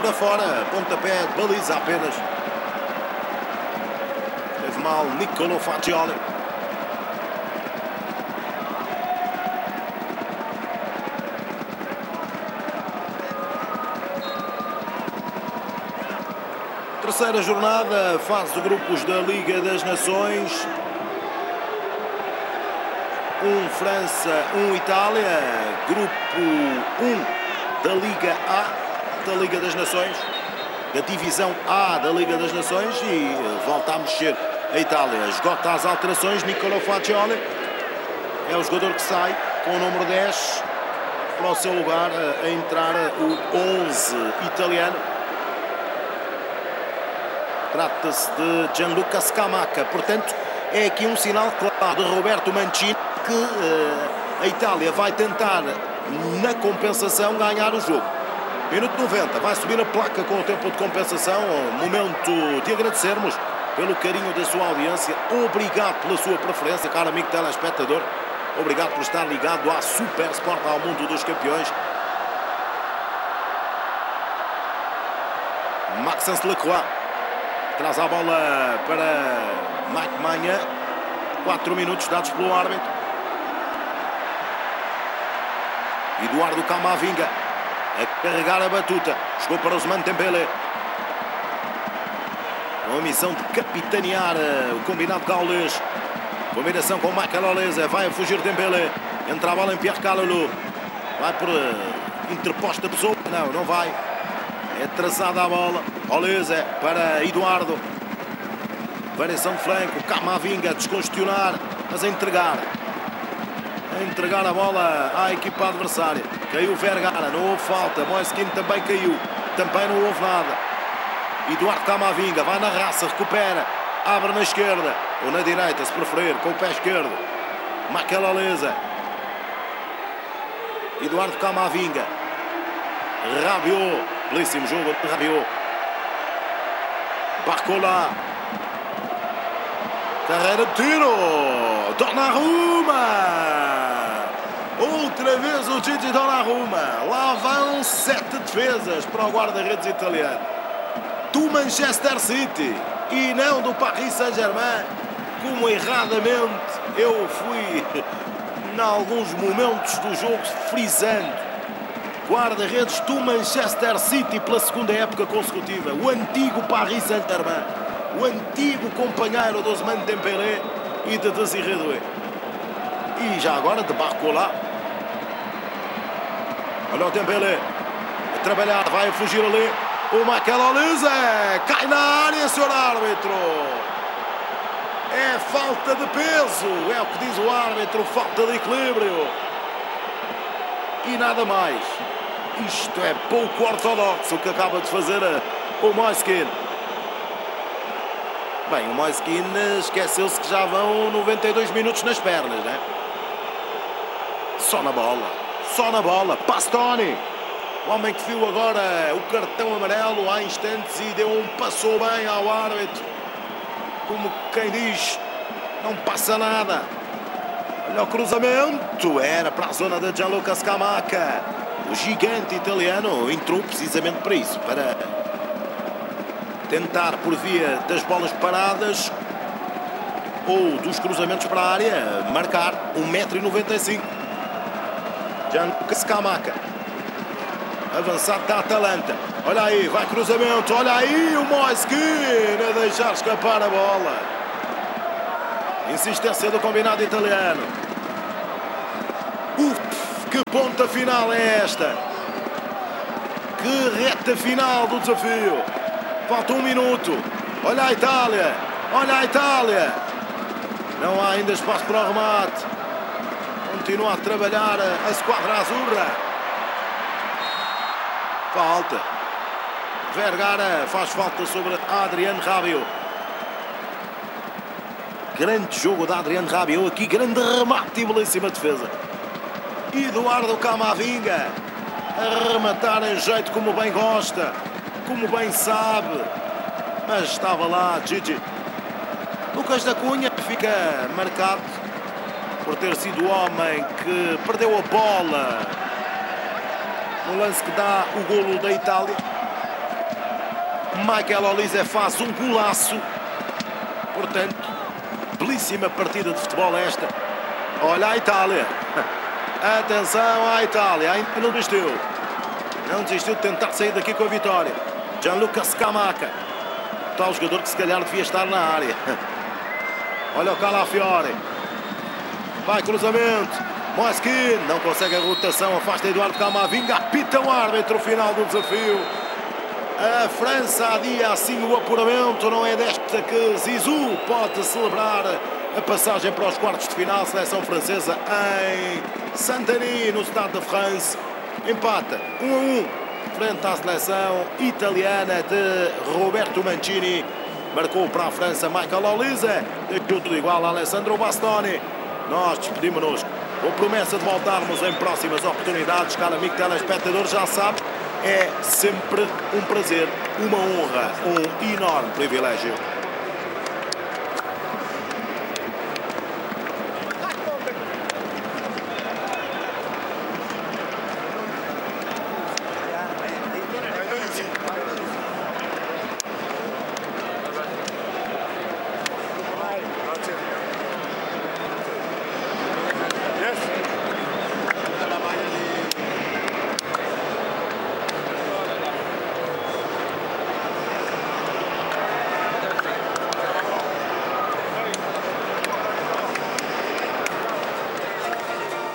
para fora. Pontapé de baliza apenas. Teve mal Niccolò Fagioli. Terceira jornada, fase de grupos da Liga das Nações. França, Itália. Grupo 1 da Liga A da Liga das Nações. Da Divisão A da Liga das Nações. E volta a mexer a Itália. Esgota as alterações. Niccolò Fagioli é o jogador que sai com o número 10 para o seu lugar a entrar o 11 italiano. Trata-se de Gianluca Scamacca. Portanto, é aqui um sinal claro de Roberto Mancini que a Itália vai tentar, na compensação, ganhar o jogo. Minuto 90, vai subir a placa com o tempo de compensação. Momento de agradecermos pelo carinho da sua audiência. Obrigado pela sua preferência, caro amigo telespectador. Obrigado por estar ligado à Super Sport, ao mundo dos campeões. Maxence Lacroix traz a bola para Mike Maignan. 4 minutos dados pelo árbitro. Eduardo Camavinga a carregar a batuta. Chegou para Ousmane Dembélé. Com a missão de capitanear o combinado gaulês. Combinação com Michael Olise. Vai a fugir Dembélé. Entra a bola em Pierre Calulu. Vai por interposta pessoa. Não vai. É trazada a bola. Olise para Eduardo. Variação de flanco. Camavinga a descongestionar. Mas a entregar. A bola à equipa adversária. Caiu Vergara. Não houve falta. Moiskin também caiu. Também não houve nada. Eduardo Camavinga vai na raça. Recupera. Abre na esquerda. Ou na direita, se preferir. Com o pé esquerdo. Michael Olise. Eduardo Camavinga. Rabiot. Belíssimo jogo de Rabiot. Barcola. Carreira de tiro. Donnarumma. Outra vez o Gigi Donnarumma. Lá vão 7 defesas para o guarda-redes italiano. Do Manchester City e não do Paris Saint-Germain. Como erradamente eu fui em alguns momentos do jogo frisando. Guarda-redes do Manchester City pela segunda época consecutiva. O antigo Paris Saint-Germain. O antigo companheiro de Ousmane Dembélé e de Désiré Doué. E já agora de Barcola. Olha o Dembélé. A trabalhar, vai a fugir ali. O Michael Olise. Cai na área, senhor árbitro. É falta de peso. É o que diz o árbitro. Falta de equilíbrio. E nada mais. Isto é pouco ortodoxo o que acaba de fazer o Moiskin. Bem, o Moiskin esqueceu-se que já vão 92 minutos nas pernas, né? Só na bola. Pastoni. O homem que viu agora o cartão amarelo há instantes e passou bem ao árbitro. Como quem diz, não passa nada. Olha o cruzamento. Era para a zona de Gianluca Scamacca. O gigante italiano entrou precisamente para isso. Para tentar por via das bolas paradas ou dos cruzamentos para a área marcar 1,95 m. Gianluca Scamacca. Avançado da Atalanta. Olha aí, vai cruzamento. Olha aí o Moiskin a deixar escapar a bola. Insistência do combinado italiano. Que ponta final é esta? Que reta final do desafio. Falta 1 minuto. Olha a Itália. Não há ainda espaço para o remate. Continua a trabalhar a esquadra azurra. Falta. Vergara faz falta sobre Adrien Rabiot. Grande jogo de Adrien Rabiot aqui. Grande remate e belíssima defesa. Eduardo Camavinga a rematar em jeito como bem gosta, como bem sabe. Mas estava lá Gigi. Lucas da Cunha fica marcado por ter sido o homem que perdeu a bola no lance que dá o golo da Itália. Michael Olise faz um golaço. Portanto, belíssima partida de futebol esta. Olha a Itália. Atenção à Itália. Ainda não desistiu. Não desistiu de tentar sair daqui com a vitória. Gianluca Scamacca. Tal jogador que se calhar devia estar na área. Olha o Calafiori. Vai cruzamento. Moiskin não consegue a rotação. Afasta Eduardo Camavinga. Apita o árbitro final do desafio. A França adia assim o apuramento. Não é desta que Zizou pode celebrar a passagem para os quartos de final. Seleção francesa em Saint-Denis, no Stade de France. Empata 1-1 frente à seleção italiana de Roberto Mancini. Marcou para a França Michael Olise. Deixou tudo igual a Alessandro Bastoni. Nós despedimos-nos com promessa de voltarmos em próximas oportunidades. Caro amigo telespectador, já sabe, é sempre um prazer, uma honra, um enorme privilégio